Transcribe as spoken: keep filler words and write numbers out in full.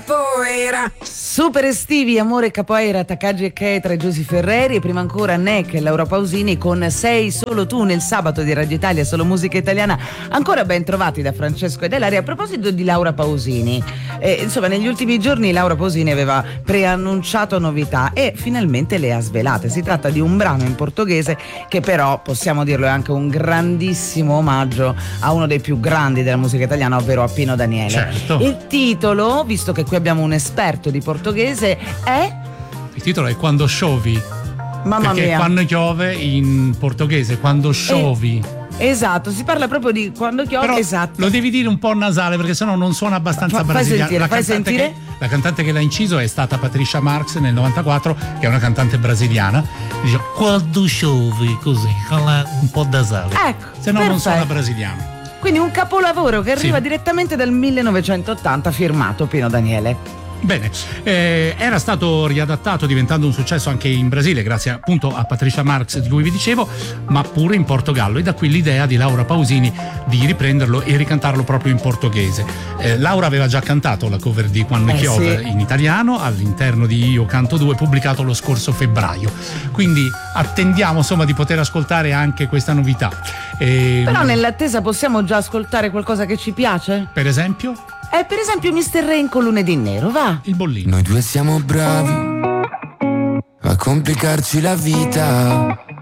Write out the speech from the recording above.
capoeira. Super estivi, Amore Capoeira, Takagi e Ketra e Giusy Ferreri, e prima ancora Neck e Laura Pausini con Sei solo tu nel sabato di Radio Italia, solo musica italiana. Ancora ben trovati da Francesco ed Ilaria. A proposito di Laura Pausini, eh, insomma negli ultimi giorni Laura Pausini aveva preannunciato novità e finalmente le ha svelate. Si tratta di un brano in portoghese che però, possiamo dirlo, è anche un grandissimo omaggio a uno dei più grandi della musica italiana, ovvero a Pino Daniele. Certo. Il titolo, visto che qui abbiamo un esperto di portoghese, è... Il titolo è Quando Chovi. Mamma perché mia. quando piove in portoghese, quando chovi. Eh, esatto, si parla proprio di quando piove. Però Esatto. lo devi dire un po' nasale perché sennò non suona abbastanza Fa- fai brasiliano. sentire, la, fai cantante sentire. Che, la cantante che l'ha inciso è stata Patricia Marx nel novantaquattro, che è una cantante brasiliana. Dice quando chovi, così, con la- un po' nasale. Ecco, Se no non perfetto. suona brasiliano. Quindi un capolavoro che arriva Sì. direttamente dal millenovecentottanta, firmato Pino Daniele. Bene, eh, era stato riadattato diventando un successo anche in Brasile grazie appunto a Patricia Marx di cui vi dicevo, ma pure in Portogallo, e da qui l'idea di Laura Pausini di riprenderlo e ricantarlo proprio in portoghese. Eh, Laura aveva già cantato la cover di Quando Eh, piove sì. in italiano all'interno di Io Canto due, pubblicato lo scorso febbraio, quindi attendiamo insomma di poter ascoltare anche questa novità. Eh, Però nell'attesa possiamo già ascoltare qualcosa che ci piace? per esempio Eh, per esempio mister Rain con Lunedì Nero, va? il bollino. Noi due siamo bravi a complicarci la vita.